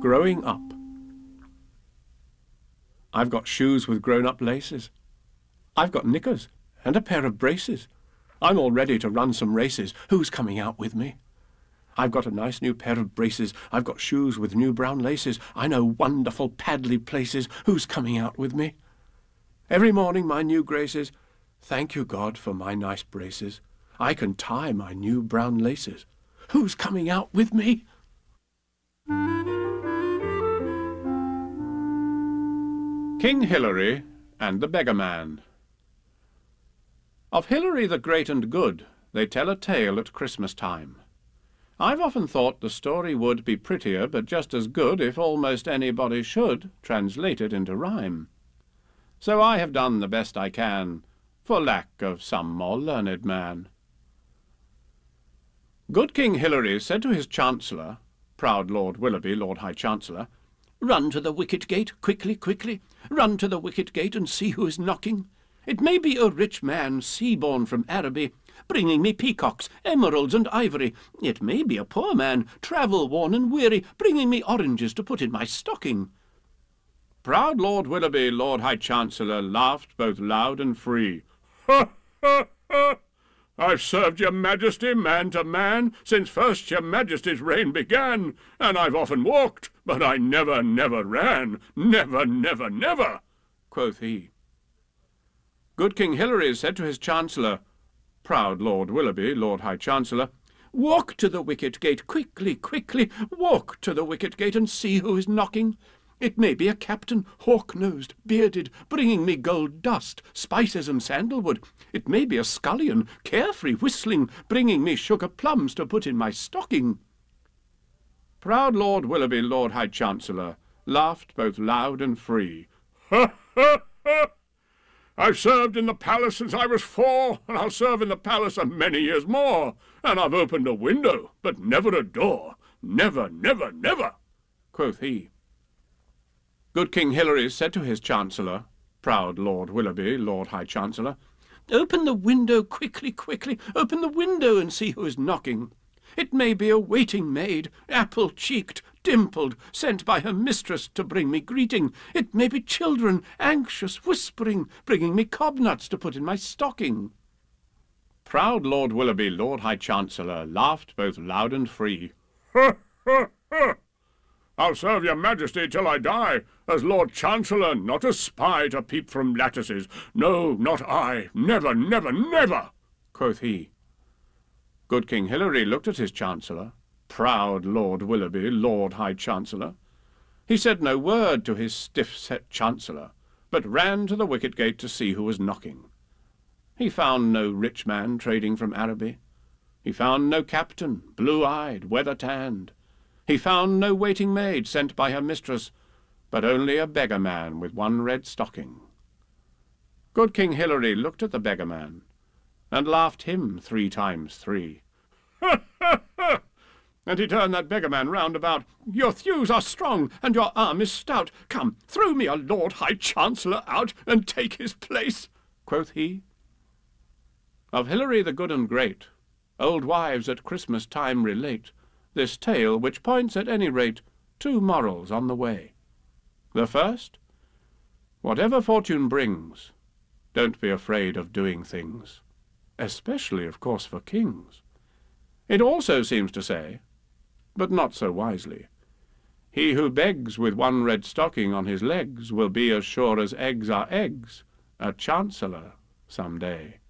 Growing up. I've got shoes with grown-up laces. I've got knickers and a pair of braces. I'm all ready to run some races. Who's coming out with me? I've got a nice new pair of braces. I've got shoes with new brown laces. I know wonderful paddly places. Who's coming out with me? Every morning, my new graces. Thank you, God, for my nice braces. I can tie my new brown laces. Who's coming out with me? King Hilary and the Beggar Man. Of Hilary the Great and Good they tell a tale at Christmas time. I've often thought the story would be prettier but just as good if almost anybody should translate it into rhyme. So I have done the best I can, for lack of some more learned man. Good King Hilary said to his Chancellor, proud Lord Willoughby, Lord High Chancellor, "Run to the wicket gate, quickly, quickly. Run to the wicket gate and see who is knocking. It may be a rich man, sea-born from Araby, bringing me peacocks, emeralds, and ivory. It may be a poor man, travel-worn and weary, bringing me oranges to put in my stocking." Proud Lord Willoughby, Lord High Chancellor, laughed both loud and free. "Ha, ha, ha! I've served your Majesty man to man since first your Majesty's reign began, and I've often walked, but I never, never ran. Never, never, never," quoth he. Good King Hilary said to his Chancellor, proud Lord Willoughby, Lord High Chancellor, "Walk to the wicket gate, quickly, quickly. Walk to the wicket gate and see who is knocking. It may be a captain, hawk-nosed, bearded, bringing me gold dust, spices and sandalwood. It may be a scullion, carefree, whistling, bringing me sugar plums to put in my stocking." Proud Lord Willoughby, Lord High Chancellor, laughed both loud and free. "Ha, ha, ha! I've served in the palace since I was 4, and I'll serve in the palace a many years more. And I've opened a window, but never a door. Never, never, never," quoth he. Good King Hilary said to his Chancellor, proud Lord Willoughby, Lord High Chancellor, "Open the window, quickly, quickly. Open the window and see who is knocking. It may be a waiting maid, apple-cheeked, dimpled, sent by her mistress to bring me greeting. It may be children, anxious, whispering, bringing me cobnuts to put in my stocking." Proud Lord Willoughby, Lord High Chancellor, laughed both loud and free. "Ha, ha, ha! I'll serve your Majesty till I die, as Lord Chancellor, not as spy to peep from lattices. No, not I. Never, never, never," quoth he. Good King Hilary looked at his Chancellor, proud Lord Willoughby, Lord High Chancellor. He said no word to his stiff-set Chancellor, but ran to the wicket gate to see who was knocking. He found no rich man trading from Araby. He found no captain, blue-eyed, weather-tanned. He found no waiting maid sent by her mistress, but only a beggar man with one red stocking. Good King Hilary looked at the beggar man, and laughed him 3 times 3. "Ha, ha, ha!" And he turned that beggar man round about. "Your thews are strong, and your arm is stout. Come, throw me a Lord High Chancellor out, and take his place," quoth he. Of Hilary the Good and Great, old wives at Christmas time relate this tale, which points at any rate 2 morals on the way. The first, whatever fortune brings, don't be afraid of doing things, especially, of course, for kings. It also seems to say, but not so wisely, he who begs with one red stocking on his legs will be as sure as eggs are eggs, a chancellor some day.